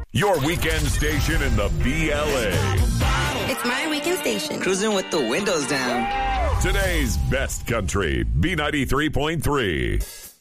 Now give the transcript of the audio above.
Your weekend station in the BLA. It's my weekend station. Cruising with the windows down. Today's best country, B93.3.